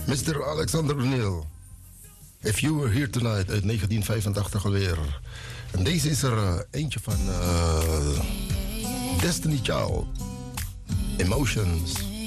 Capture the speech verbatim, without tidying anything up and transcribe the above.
mister Alexander O'Neill. If You Were Here Tonight uit negentien vijfentachtig alweer. En deze is er uh, eentje van uh, Destiny Child. Emotions.